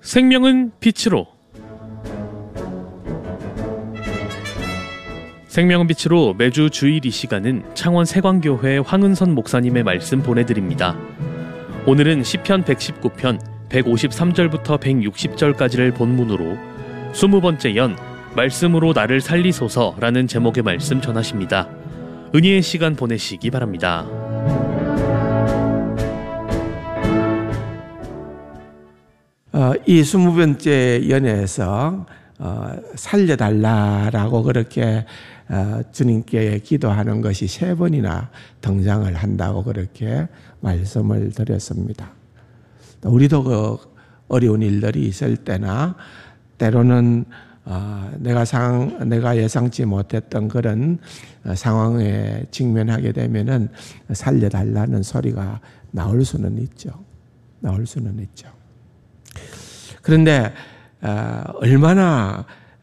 생명은 빛으로. 생명은 빛으로 매주 주일 이 시간은 창원 세광교회 황은선 목사님의 말씀 보내드립니다. 오늘은 시편 119편 153절부터 160절까지를 본문으로 20번째 연 말씀으로 나를 살리소서라는 제목의 말씀 전하십니다. 은혜의 시간 보내시기 바랍니다. 이 20번째 연회에서 살려달라라고 그렇게 주님께 기도하는 것이 3번이나 등장을 한다고 그렇게 말씀을 드렸습니다. 우리도 그 어려운 일들이 있을 때나 때로는 내가 예상치 못했던 그런 상황에 직면하게 되면은 살려달라는 소리가 나올 수는 있죠. 그런데 얼마나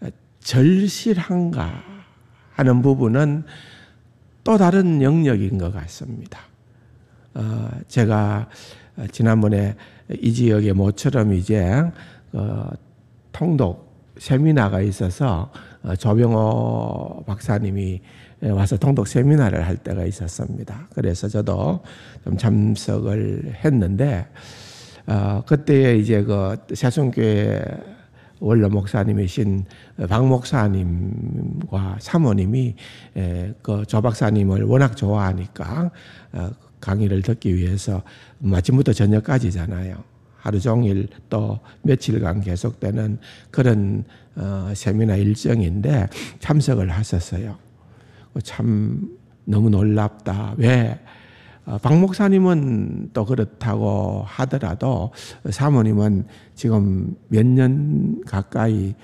절실한가 하는 부분은 또 다른 영역인 것 같습니다. 제가 지난번에 이 지역에 모처럼 이제 통독 세미나가 있어서 조병호 박사님이 와서 통독 세미나를 할 때가 있었습니다. 그래서 저도 좀 참석을 했는데 그때에 이제 그 세순교회 원로 목사님이신 박 목사님과 사모님이 그 조 박사님을 워낙 좋아하니까 강의를 듣기 위해서 아침부터 저녁까지잖아요. 하루 종일 또 며칠간 계속되는 그런 세미나 일정인데 참석을 하셨어요. 참 너무 놀랍다. 왜? 박 목사님은 또 그렇다고 하더라도 사모님은 지금 몇 년 가까이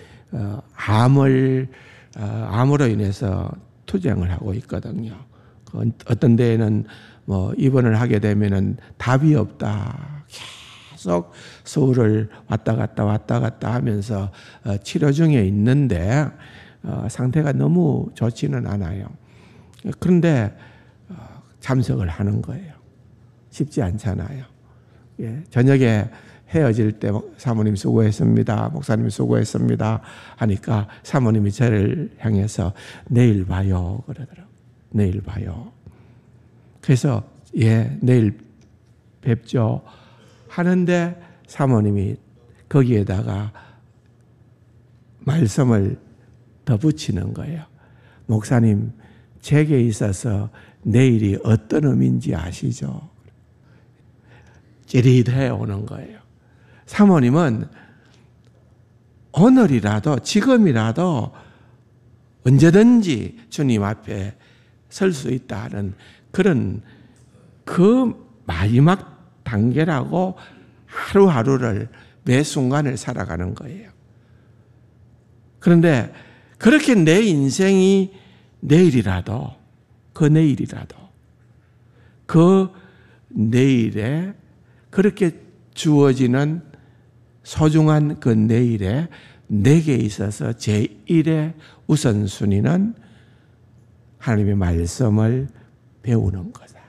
암으로 인해서 투쟁을 하고 있거든요. 어떤 데에는 뭐 입원을 하게 되면은 답이 없다. 계속 서울을 왔다 갔다 하면서 치료 중에 있는데 상태가 너무 좋지는 않아요. 그런데 참석을 하는 거예요. 쉽지 않잖아요. 예, 저녁에 헤어질 때 사모님 수고했습니다. 목사님 수고했습니다. 하니까 사모님이 저를 향해서 내일 봐요. 그러더라고요. 내일 봐요. 그래서 예, 내일 뵙죠. 하는데 사모님이 거기에다가 말씀을 더 붙이는 거예요. 목사님, 제게 있어서 내일이 어떤 의미인지 아시죠? 찌릿해 오는 거예요. 사모님은 오늘이라도 지금이라도 언제든지 주님 앞에 설 수 있다는 그런 그 마지막 단계라고 하루하루를 매 순간을 살아가는 거예요. 그런데 그렇게 내 인생이 내일이라도 그 내일에 그렇게 주어지는 소중한 그 내일에 내게 있어서 제1의 우선순위는 하나님의 말씀을 배우는 거다.